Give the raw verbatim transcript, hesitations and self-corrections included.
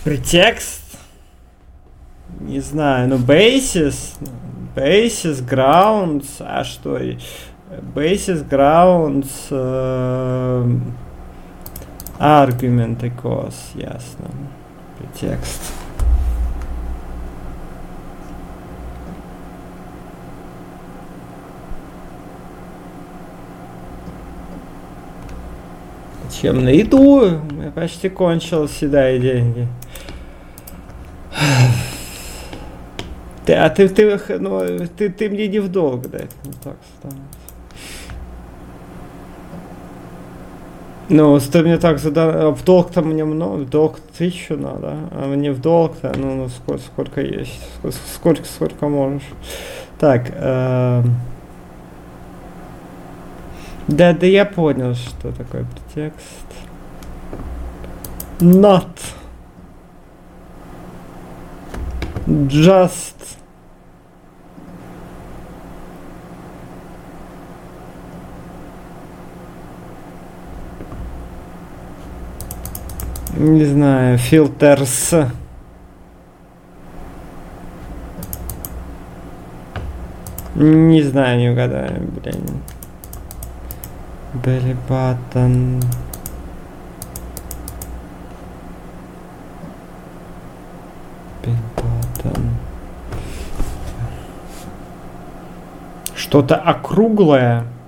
Претекст? Не знаю, ну basis, basis, grounds, а что? Basis, grounds, э, argument и cause, ясно. Претекст. Чем на еду? Я почти кончил седая деньги. Ты, а ты, ты, ну, ты, ты мне не в долг, да? Ну, так становится. Ну, ты мне так задал, в долг-то мне много, в долг тысячу надо, а мне в долг-то, ну, ну сколько, сколько есть, сколько, сколько можешь. Так, э, да, да я понял, что такое претекст. Not. Just. Не знаю, filters. Не знаю, не угадаю, блин. Belly button. Belly button. Что-то округлое.